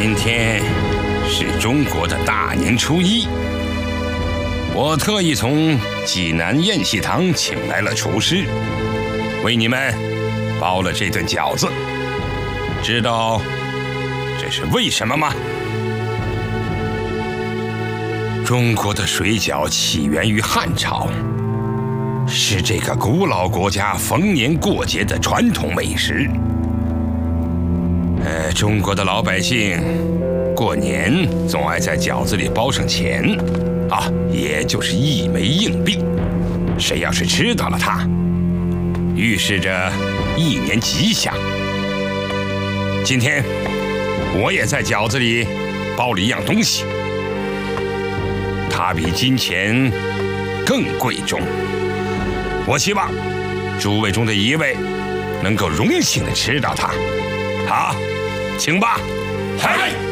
今天是中国的大年初一，我特意从济南宴席堂请来了厨师，为你们包了这顿饺子。知道这是为什么吗？中国的水饺起源于汉朝，是这个古老国家逢年过节的传统美食。中国的老百姓过年总爱在饺子里包上钱，也就是一枚硬币。谁要是吃到了它，预示着一年吉祥。今天我也在饺子里包了一样东西，它比金钱更贵重。我希望诸位中的一位能够荣幸地吃到它。好，请吧。 嗨。